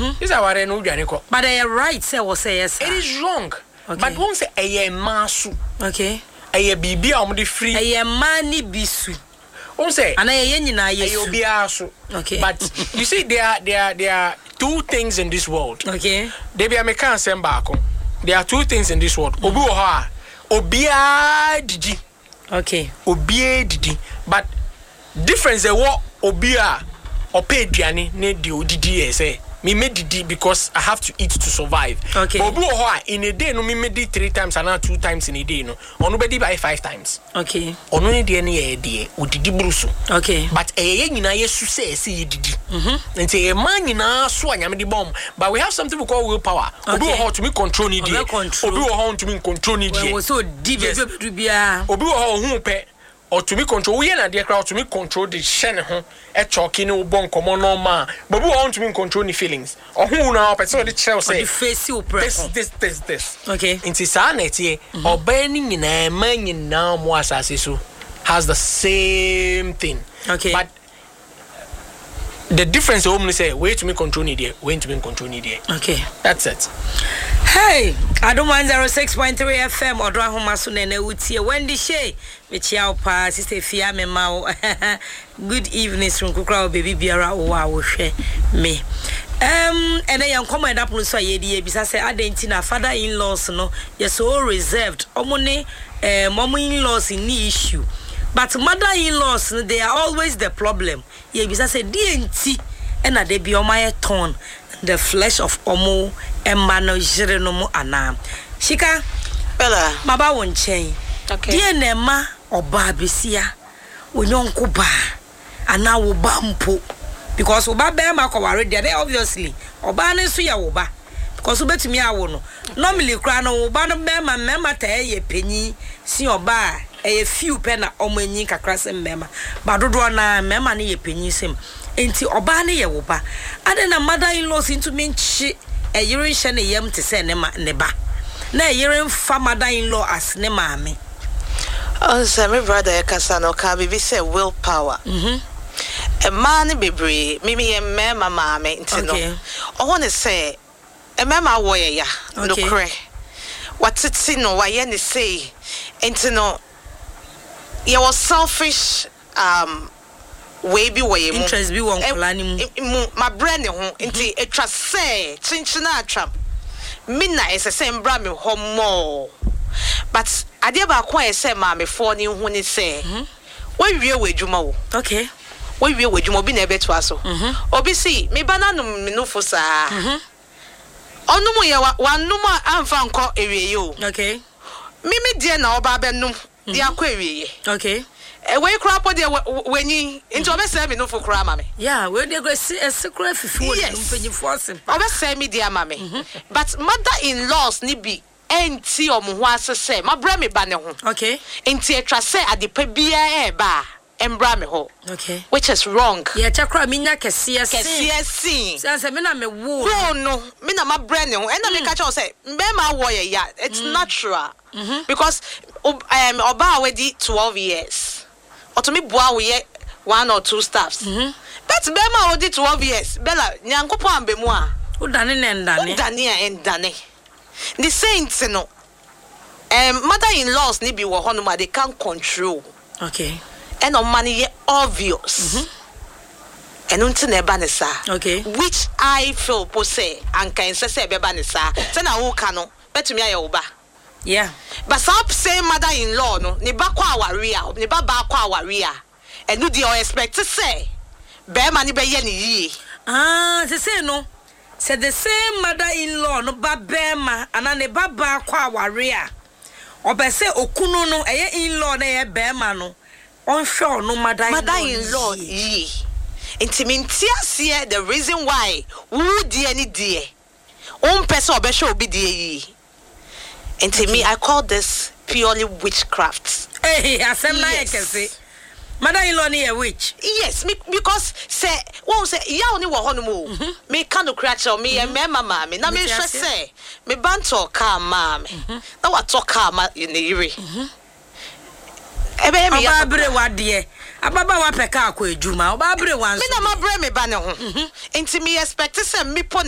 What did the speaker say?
Is our no Janiko. But they are right, say or say yes. It is wrong. Okay. But won't say a masu. Okay. A baby on the free. A money bisu. Won't say and I you'll be asu. Okay. But you see, there are two things in this world. Okay. They be a mekan sembako. There are two things in this world. Obu oha. Obia didi. Okay. Obia didi. But difference the what obia ope diani ne di odidi say. Me made didi because I have to eat to survive. Okay. Obu oha in a day no me made it 3 times and now 2 times in a day no. Onu be di by 5 times. Okay. Onu ne de ne de odidi brusu. Okay. But nyina yesu say didi. Nti e man nyina so anyame di bomb. But we have something we call willpower. Obi oha to me control ni die. Obi oha to me control ni die. We so deep be bia. Obi oha hu pe or to me control we na dey crowd to me control the shen ho e choki ni ubon komo normal but we want to me control the feelings or who na person the child say the face you press this okay inti sa na tie obani nyina man nyina mo asase so has the same thing okay but the difference home say way to me control ni there way to me control ni there okay that's it. Hey, I don't mind 06.3 FM or Dra Homasu Nene Utie. Wendy Shay, Michiao Pa, Sister Fia me Mao. Good evening, Kukra, baby Biara, wow, me. And then come up with so ye because I Adentina, father in laws, no, you're so reserved. Omone, mom in laws in the issue. But mother in laws, they are always the problem. Ye because I say DNT and a debut on my tone. The flesh of Omo Emano Jerenomo Anam. Shika Bella Baba won't change. Okay. Dear Nema or Barbisia, we don't go ba and now we bampo because Oba Bema already there obviously. Oba Nesuya Oba because Uber to me I won't normally crown Obana Bema Mema te penny see Oba a few penna omeni kakras and Mema but do na Mema ni penny sim. Enti obane ye woba ade na mother-in-law into me chi e yere hye ne yam te se ne ba na yere mfa mother-in-law as ne maame oh say my brother Ekasa no ka bibi say willpower a man bebre mimi ye mema maame enti no o won say e mema wo ye ya no kre watiti no wa ye ne say enti no ye was selfish we be way interest be won kola ni mu my brain ho nti etwa say chinchina atwam me na ese mbra me homo but ade ba kwa ese ma me fo ni hu ni say we wie wadwuma wo okay we wie wadwuma obi na ebeto aso obi si me bananum me no fo saa onum ye wanum amfa nko ewie yo okay me die na oba benum dia kwa ewie okay we cry for the wenyi into obese me no for cry mama yeah we dey go see a secret fifu mpenyi force obese me dia mama but mother-in-laws ni bi enti omo ho asese ma bra me ba ne ho okay enti etwa se adepa bia e ba embra me ho okay which is wrong yeah chakra minya kese say me na me wo no me na ma bra ne ho e na me ka che say mbe ma wo ye ya it's natural because oba already 12 years otomi bua we 1 or 2 staffs but bema already 12 years bella nyankopo ambemu a udane ne ndane udane a ndane the saints no mother-in-laws ni bi wo hono ma they can't control okay and on money ye obvious and until never nessa okay which I feel po say and can say beba nessa say na wo ka no betumi aye wo ba yeah but some say mother-in-law no ne ba kwa aware ne ba kwa aware and no dey expect to say be ma ni be ye ni yie say no say the same mother-in-law no ba ma ana ne ba kwa aware obe say okunu no eye in-law na ye be ma no on sure no mother-in-law yie intimintia see the reason why who dey any dey on person obe show obi dey yie. And to me, I call this purely witchcraft. Hey, asem na ekese. Mother-in-law ni a witch. Yes, because say, won say ya oni wo hono mo. Me kan no creature me e me mama me. Na me hwe say, me banto ka ma me. Na wa to ka ma in the yire. Ebe me ya bre wade. Ababa wa peka akọ ejuma. Oba bre wan. Me na ma bre me ba ne ho. Enti me expect say me